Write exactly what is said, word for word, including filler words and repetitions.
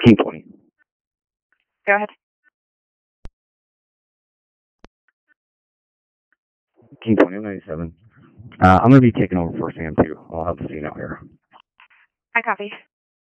King twenty. Go ahead. King twenty ninety-seven. Uh, I'm going to be taking over for Sam too. I'll have the scene out here. I copy.